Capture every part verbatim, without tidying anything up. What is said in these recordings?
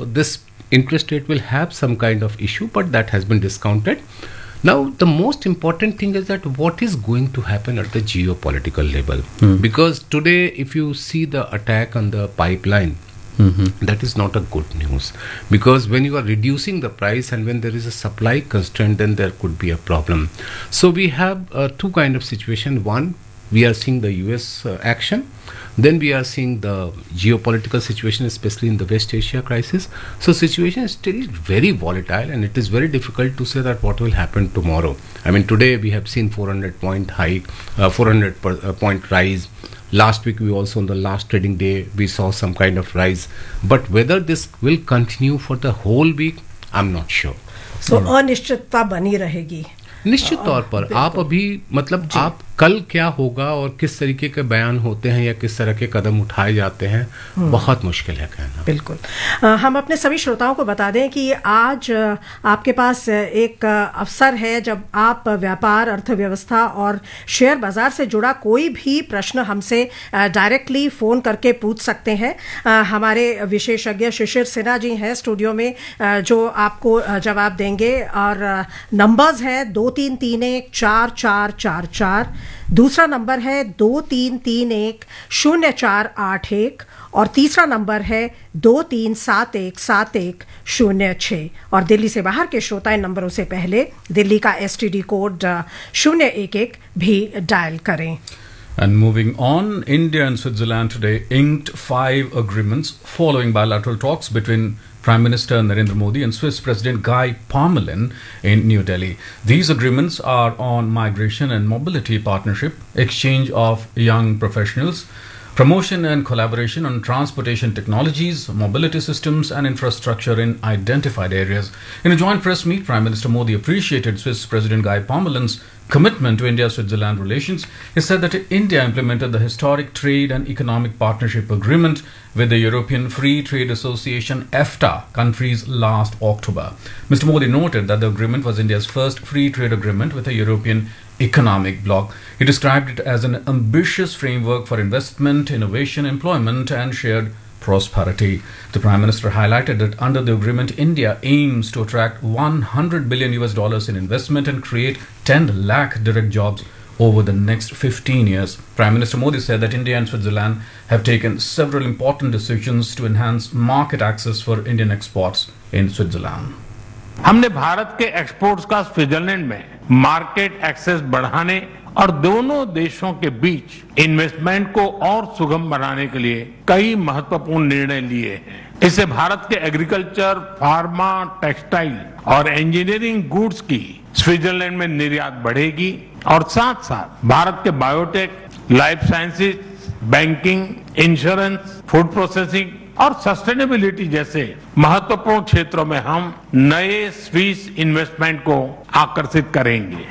this interest rate will have some kind of issue, but that has been discounted. Now, the most important thing is that what is going to happen at the geopolitical level? Mm. Because today, if you see the attack on the pipeline, mm-hmm. that is not a good news. Because when you are reducing the price and when there is a supply constraint, then there could be a problem. So we have uh, two kind of situation. One, we are seeing the U S uh, action. Then we are seeing the geopolitical situation, especially in the West Asia crisis. So situation is still very volatile, and it is very difficult to say that what will happen tomorrow. I mean, today we have seen four hundred point hike, uh, four hundred per, uh, point rise. Last week we also, on the last trading day, we saw some kind of rise. But whether this will continue for the whole week, I'm not sure. So अनिश्चितता बनी रहेगी. निश्चित तौर पर आप अभी मतलब आप कल क्या होगा और किस तरीके के बयान होते हैं या किस तरह के कदम उठाए जाते हैं, बहुत मुश्किल है कहना. बिल्कुल. हम अपने सभी श्रोताओं को बता दें कि आज आपके पास एक अवसर है जब आप व्यापार, अर्थव्यवस्था और शेयर बाजार से जुड़ा कोई भी प्रश्न हमसे डायरेक्टली फ़ोन करके पूछ सकते हैं. हमारे विशेषज्ञ शिशिर सिन्हा जी हैं स्टूडियो में जो आपको जवाब देंगे, और नंबर्स हैं दो तीन तीन एक चार चार चार चार, दूसरा नंबर है दो तीन तीन एक शून्य चार आठ एक, और तीसरा नंबर है दो तीन सात एक सात एक शून्य छः. और दिल्ली से बाहर के श्रोता इन नंबरों से पहले दिल्ली का एस टी डी कोड शून्य एक एक भी डायल करें. And moving on, India and Switzerland today inked five agreements following bilateral talks between Prime Minister Narendra Modi and Swiss President Guy Parmelin in New Delhi. These agreements are on migration and mobility partnership, exchange of young professionals, promotion and collaboration on transportation technologies, mobility systems and infrastructure in identified areas. In a joint press meet, Prime Minister Modi appreciated Swiss President Guy Parmelin's commitment to India-Switzerland relations. He said that India implemented the historic trade and economic partnership agreement with the European Free Trade Association EFTA countries last October. Mister Modi noted that the agreement was India's first free trade agreement with a European economic bloc. He described it as an ambitious framework for investment, innovation, employment and shared prosperity. The Prime Minister highlighted that under the agreement, India aims to attract one hundred billion U S dollars in investment and create ten lakh direct jobs over the next fifteen years. Prime Minister Modi said that India and Switzerland have taken several important decisions to enhance market access for Indian exports in Switzerland. हमने भारत के exports का Switzerland में market access बढ़ाने और दोनों देशों के बीच investment को और सुगम बनाने के लिए कई महत्वपूर्ण निर्णय लिए हैं. इससे भारत के एग्रीकल्चर, फार्मा, टेक्सटाइल और इंजीनियरिंग गुड्स की स्विट्जरलैंड में निर्यात बढ़ेगी और साथ साथ भारत के biotech, life sciences, banking, insurance, food processing और सस्टेनेबिलिटी जैसे महत्वपूर्ण क्षेत्रों में हम नए स्विस इन्वेस्टमेंट को आकर्षित करेंगे.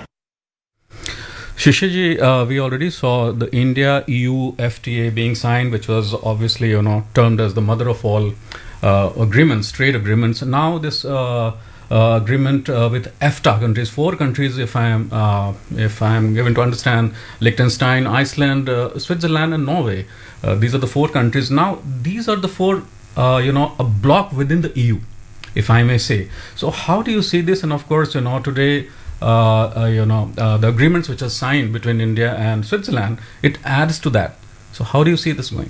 Shishiji, uh, we already saw the India-E U F T A being signed, which was obviously, you know, termed as the mother of all uh, agreements, trade agreements. Now this uh, uh, agreement uh, with EFTA countries, four countries, if I am uh, if I am given to understand, Liechtenstein, Iceland, uh, Switzerland, and Norway. Uh, these are the four countries. Now these are the four, uh, you know, a block within the E U, if I may say. So how do you see this? And of course, you know, today. Uh, uh, you know, uh, the agreements which are signed between India and Switzerland, it adds to that. So how do you see this going?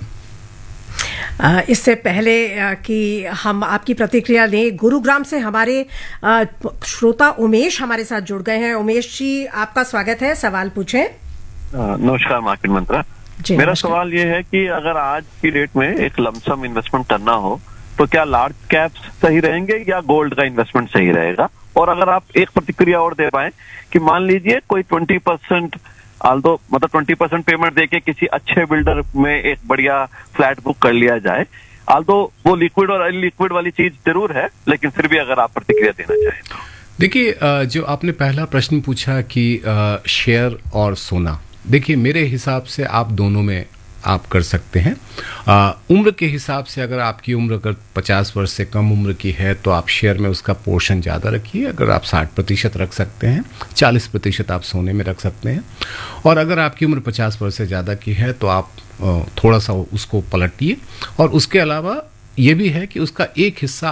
Uh, इससे पहले uh, कि हम आपकी प्रतिक्रिया लें, गुरुग्राम से हमारे uh, श्रोता उमेश हमारे साथ जुड़ गए हैं. उमेश जी, आपका स्वागत है. सवाल पूछें. नमस्कार मार्केट मंत्रा. मेरा सवाल ये है कि अगर आज की डेट में एक लमसम इन्वेस्टमेंट करना हो तो क्या लार्ज कैप्स सही रहेंगे या गोल्ड का इन्वेस्टमेंट सही रहेगा? और अगर आप एक प्रतिक्रिया और दे पाए कि मान लीजिए कोई ट्वेंटी परसेंट आल्दो मतलब ट्वेंटी परसेंट पेमेंट देके किसी अच्छे बिल्डर में एक बढ़िया फ्लैट बुक कर लिया जाए, आल्दो वो लिक्विड और अनलिक्विड वाली चीज जरूर है, लेकिन फिर भी अगर आप प्रतिक्रिया देना चाहें तो. देखिए, जो आपने पहला प्रश्न पूछा कि शेयर और सोना, देखिए मेरे हिसाब से आप दोनों में आप कर सकते हैं. आ, उम्र के हिसाब से अगर आपकी उम्र अगर पचास वर्ष से कम उम्र की है तो आप शेयर में उसका पोर्शन ज़्यादा रखिए. अगर आप साठ प्रतिशत रख सकते हैं, चालीस प्रतिशत आप सोने में रख सकते हैं. और अगर आपकी उम्र पचास वर्ष से ज़्यादा की है तो आप थोड़ा सा उसको पलटिए. और उसके अलावा ये भी है कि उसका एक हिस्सा